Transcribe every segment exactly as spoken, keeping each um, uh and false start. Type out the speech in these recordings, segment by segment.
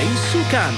Ais Sukan.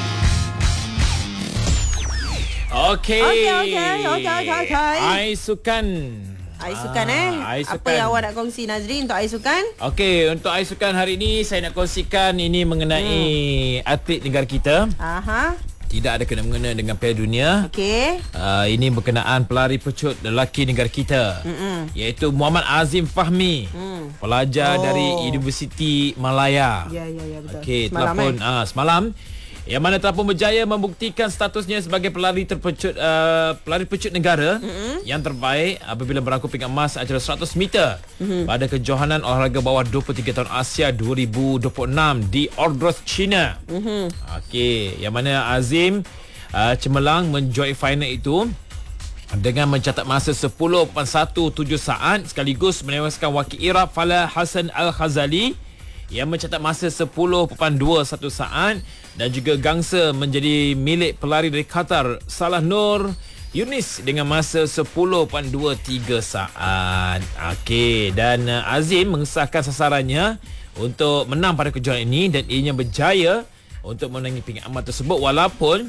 Okey. Okey, okey, okey, okey, okey. Ais Sukan. Ais Sukan eh. Ais Apa Sukan. yang awak nak kongsi Nazrin untuk Ais Sukan? Okey, untuk Ais Sukan hari ini saya nak kongsikan ini mengenai hmm. atlet negara kita. Aha. Tidak ada kena-mengena dengan Piala Dunia. Okey. Uh, ini berkenaan pelari pecut lelaki negara kita. Mm-mm. Iaitu Muhammad Azim Fahmi. Mm. Pelajar oh. dari Universiti Malaya. Ya, ya, ya, betul. Okey, Semalam, telah pun eh? uh, semalam yang mana telah pun berjaya membuktikan statusnya sebagai pelari terpecut uh, pelari pecut negara mm-hmm. yang terbaik apabila merangkul pingat emas acara seratus meter mm-hmm. pada kejohanan olahraga bawah dua puluh tiga tahun Asia dua ribu dua puluh enam di Ordos, China. Mm-hmm. Okey, yang mana Azim uh, cemerlang menjoin final itu dengan mencatat masa sepuluh perpuluhan satu tujuh saat sekaligus menewaskan wakil Iraq Falah Hassan Al-Khazali yang mencatat masa sepuluh perpuluhan dua satu saat dan juga gangsa menjadi milik pelari dari Qatar Salah Nur Yunis dengan masa sepuluh perpuluhan dua tiga saat. Okey, dan uh, Azim mengesahkan sasarannya untuk menang pada kejohanan ini dan ianya berjaya untuk menangi pingat emas tersebut walaupun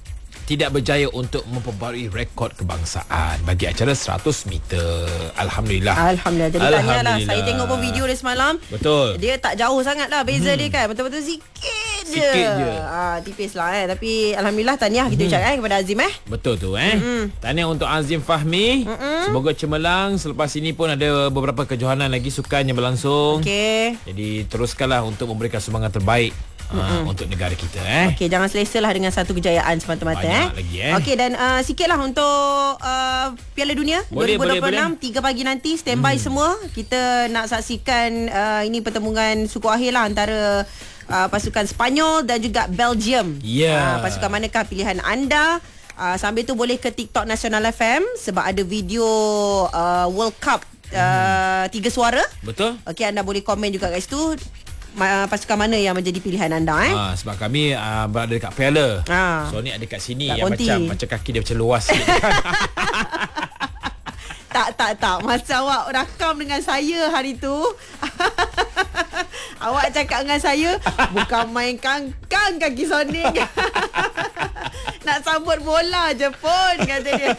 tidak berjaya untuk memperbarui rekod kebangsaan bagi acara seratus meter. Alhamdulillah. Alhamdulillah. Jadi tanyalah, saya tengok pun video dia semalam. Betul. Dia tak jauh sangat lah beza hmm. dia kan. Betul-betul sikit je. Sikit je. Ah, tipis lah eh. Tapi Alhamdulillah tahniah kita hmm. ucapkan eh, kepada Azim eh. Betul tu eh. Hmm. Tahniah untuk Azim Fahmi. Hmm. Semoga cemerlang. Selepas ini pun ada beberapa kejohanan lagi sukan yang berlangsung. Okey. Jadi teruskanlah untuk memberikan sumbangan terbaik. Uh, untuk negara kita eh. Okey, jangan selesa lah dengan satu kejayaan semata-mata eh. Lagi, eh. Okey, dan uh, sikitlah untuk uh, Piala Dunia boleh, dua ribu dua puluh enam boleh, boleh. tiga pagi nanti standby hmm. semua. Kita nak saksikan uh, ini pertemuan suku akhir lah antara uh, pasukan Sepanyol dan juga Belgium. Yeah. Uh, pasukan manakah pilihan anda? Uh, sambil tu boleh ke TikTok Nasional F M sebab ada video uh, World Cup uh, tiga suara. Betul. Okey, anda boleh komen juga kat situ. Pasukan mana yang menjadi pilihan anda eh? Ha, sebab kami uh, berada dekat Piala. Ha. So ni ada kat sini tak yang konti. macam macam kaki dia macam luas sikit. tak tak tak masa awak rakam dengan saya hari tu. Awak cakap dengan saya bukan main kangkang kaki Sonic. Nak sambut bola je pun kata dia.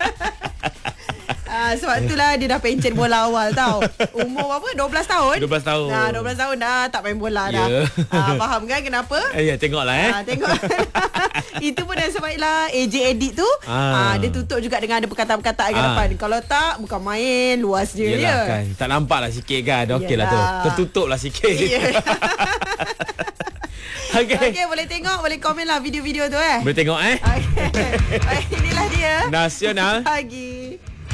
Ah, sebab itulah dia dah pencen bola awal tau. Umur berapa? dua belas tahun? dua belas tahun. Nah, dua belas tahun dah tak main bola dah. Yeah. Ah, faham kan kenapa? Eh, ya, tengoklah eh. Ah, tengok. Itu pun dah sebablah A J edit tu, ah. Ah, dia tutup juga dengan ada perkataan-perkataan kat Ah. depan. Kalau tak, bukan main, luas je Yelah, dia. Kan. Tak nampak lah sikit kan. Okey lah tu. Tertutup lah sikit. Yeah. Okey. Okey, boleh tengok, boleh komen lah video-video tu eh. Boleh tengok eh. Okey. Inilah dia. Nasional Pagi.